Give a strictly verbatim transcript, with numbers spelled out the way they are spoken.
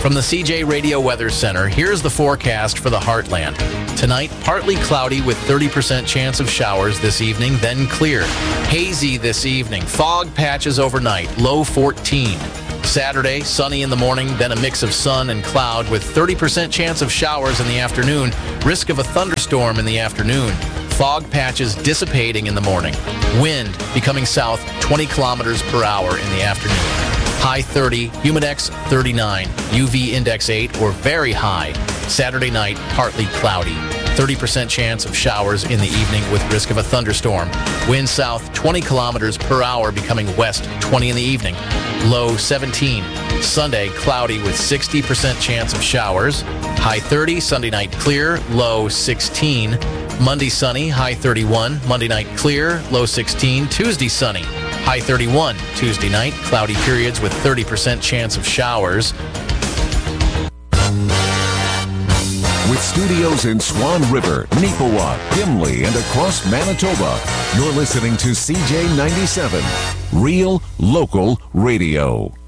From the C J Radio Weather Center, here's the forecast for the Heartland. Tonight, partly cloudy with thirty percent chance of showers this evening, then clear. Hazy this evening. Fog patches overnight, low fourteen. Saturday, sunny in the morning, then a mix of sun and cloud with thirty percent chance of showers in the afternoon, risk of a thunderstorm in the afternoon. Fog patches dissipating in the morning. Wind becoming south twenty kilometers per hour in the afternoon. High thirty, humidex thirty-nine, U V index eight or very high. Saturday night, partly cloudy. thirty percent chance of showers in the evening with risk of a thunderstorm. Wind south twenty kilometers per hour becoming west twenty in the evening. Low seventeen. Sunday, cloudy with sixty percent chance of showers. High thirty, Sunday night clear, low sixteen. Monday sunny, high thirty-one. Monday night clear, low sixteen. Tuesday sunny, high thirty-one. Tuesday night, cloudy periods with thirty percent chance of showers. With studios in Swan River, Neepawa, Gimli, and across Manitoba, you're listening to C J ninety-seven, Real Local Radio.